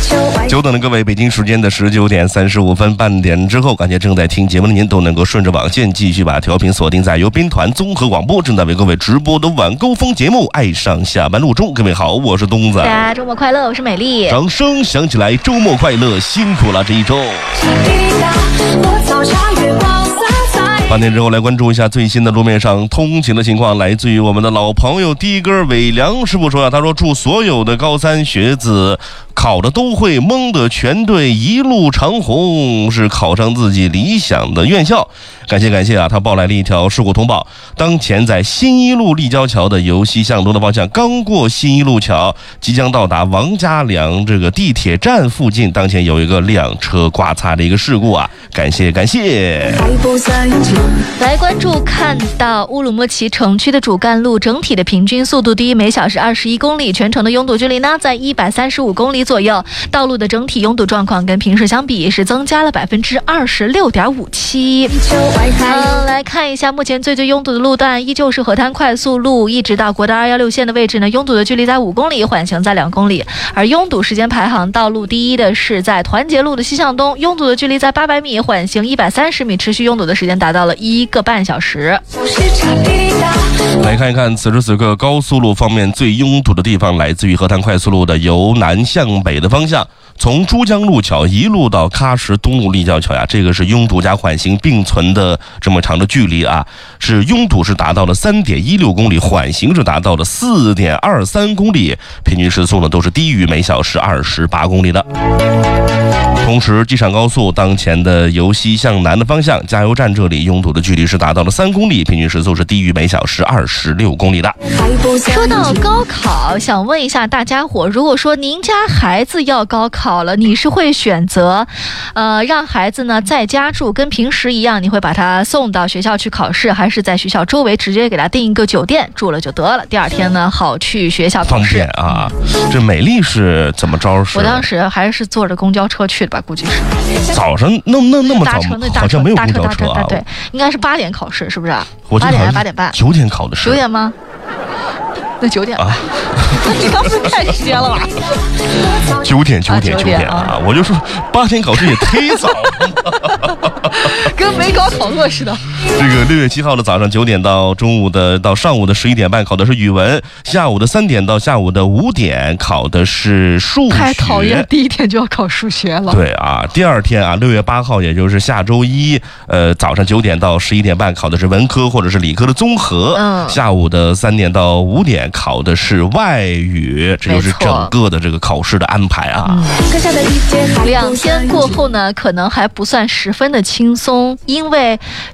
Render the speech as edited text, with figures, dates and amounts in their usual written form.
久等的各位，北京时间的19点35分，半点之后，感谢正在听节目的您都能够顺着网线继续把调频锁定在由兵团综合广播正在为各位直播的晚高峰节目《爱上下班路》中。各位好，我是东子， 大家周末快乐，我是美丽。 掌声响起来，周末快乐，辛苦了这一周。半天之后来关注一下最新的路面上通勤的情况，来自于我们的老朋友的哥伟良师傅说啊，他说祝所有的高三学子考的都会，蒙的全对，一路长虹，是考上自己理想的院校。感谢啊！他报来了一条事故通报，当前在新一路立交桥的由西向东的方向，刚过新一路桥，即将到达王家梁这个地铁站附近，当前有一个两车刮擦的一个事故啊！感谢。 来关注，看到乌鲁木齐城区的主干路整体的平均速度低，每小时21公里，全程的拥堵距离呢在135公里左右。道路的整体拥堵状况跟平时相比是增加了26.57%。来看一下目前最拥堵的路段，依旧是河滩快速路，一直到国道216线的位置呢，拥堵的距离在5公里，缓行在2公里。而拥堵时间排行道路第一的是在团结路的西向东，拥堵的距离在800米，缓行130米，持续拥堵的时间达到了1个半小时。 来看一看此时此刻高速路方面最拥堵的地方，来自于河滩快速路的由南向北的方向，从珠江路桥一路到喀什东路立交桥呀，这个是拥堵加缓行并存的这么长的距离啊，是拥堵是达到了3.16公里，缓行是达到了4.23公里，平均时速呢都是低于每小时28公里的。同时机场高速当前的由西向南的方向，加油站这里拥堵的距离是达到了3公里，平均时速是低于每小时26公里的。 说到高考，想问一下大家伙，如果说您家孩子要高考了，你是会选择让孩子呢在家住，跟平时一样，你会把他送到学校去考试，还是在学校周围直接给他订一个酒店住了就得了，第二天呢好去学校考试？方便啊。这美丽是怎么着？ 我当时还是坐着公交车去的吧，估计是早上那么早，好像没有公交车啊。 对，应该是8点考试，是不是 ？8 点8点半 ？9点考的试。 9点吗？那9点啊，你刚是看时间了吧 ？9点啊！我就说8点考试也忒早了， 跟没高考过似的。 这个6月7号的早上9点到上午的11点半考的是语文，下午的3点到下午的5点考的是数学。太讨厌， 第一天就要考数学了。 对啊，第二天啊，6月8号，也就是下周一，早上9点到11点半考的是文科或者是理科的综合，下午的3点到5点考的是外语，这就是整个的这个考试的安排啊。 2天过后呢，可能还不算十分的轻松，因为